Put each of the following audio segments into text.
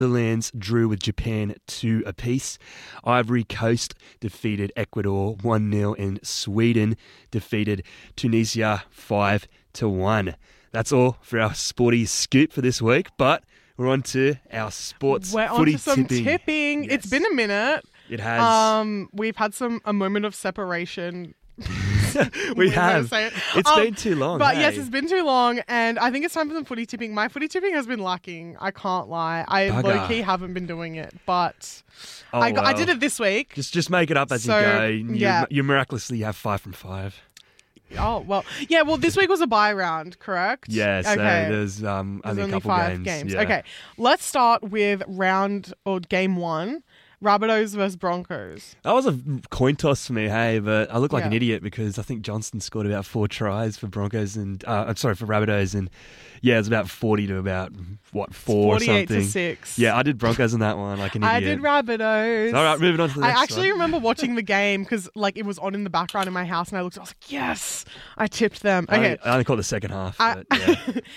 Netherlands drew with Japan 2 apiece. Ivory Coast defeated Ecuador 1-0, and Sweden defeated Tunisia 5-1. That's all for our sporty scoop for this week, but we're on to our sports We're on footy to some tipping. Yes. It's been a minute. It has. We've had a moment of separation. We have. Say it. It's been too long. But hey? yes, it's been too long, and I think it's time for some footy tipping. My footy tipping has been lacking. I can't lie. I low-key haven't been doing it, but I did it this week. Just make it up as you go. You miraculously have 5 from 5. Oh, well. Yeah, well, this week was a bye round, correct? Yeah, so there's only a couple 5 games. Yeah. Okay, let's start with game 1. Rabbitohs versus Broncos. That was a coin toss for me, hey, but I look like an idiot because I think Johnston scored about 4 tries for Broncos and, for Rabbitohs, and yeah, it was about 40 to about, 4 or something. 48-6. Yeah, I did Broncos in that one, like an idiot. I did Rabbitohs. All right, moving on to the next one. I actually remember watching the game because, it was on in the background in my house, and I was like, yes, I tipped them. Okay. I only caught the second half, but yeah.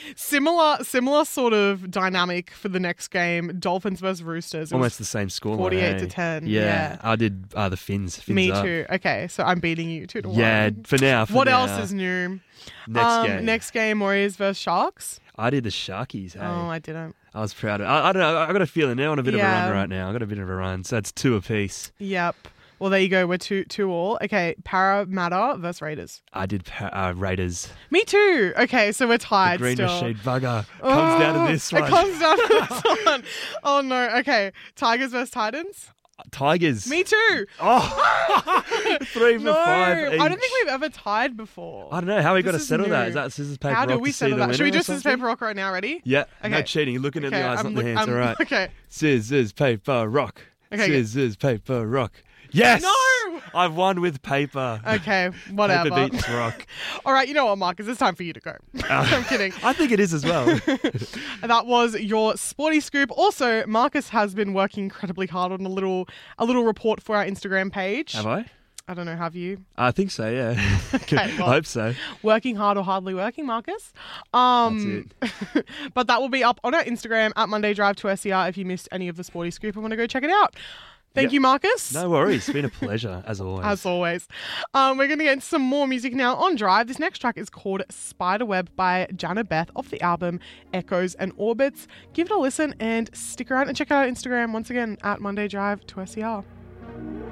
Similar sort of dynamic for the next game, Dolphins versus Roosters. Almost the same score. 48-10. Yeah. I did the Fins. Me up. too. Okay, so I'm beating you 2-1. Yeah, for now. What else is new? Next game, Warriors versus Sharks. I did the Sharkies. Hey. Oh, I didn't. I was proud of it. I don't know. I got a feeling they're on a bit of a run right now. I got a bit of a run. So it's 2 apiece. Yep. Well, there you go. We're 2-2. Okay, Parramatta versus Raiders. I did Raiders. Me too. Okay, so we're tied. The greenish still. shade bugger comes down to this one. It comes down to this one. Oh no. Okay, Tigers versus Titans. Tigers. Me too. Oh, 3 for 5 each. I don't think we've ever tied before. I don't know. How are we going to settle that? Is that scissors, paper, rock? How do we settle that? Should we do scissors, paper, rock right now? Ready? Yeah. Okay. No cheating. You're looking at the eyes, not the hands. All right. Okay. Scissors, paper, rock. Okay. Scissors, paper, rock. Yes! No! I've won with paper. Okay, whatever. Paper beats rock. All right, you know what, Marcus? It's time for you to go. I'm kidding. I think it is as well. That was your sporty scoop. Also, Marcus has been working incredibly hard on a little report for our Instagram page. Have I? I don't know, have you? I think so, yeah. Okay, well, I hope so. Working hard or hardly working, Marcus. That's it. But that will be up on our Instagram at Monday Drive to SCR if you missed any of the sporty scoop and want to go check it out. Thank you, Marcus. No worries. It's been a pleasure, as always. As always. We're going to get into some more music now on Drive. This next track is called Spiderweb by Jana Beth off the album Echoes and Orbits. Give it a listen and stick around and check out our Instagram once again at Monday Drive to SCR.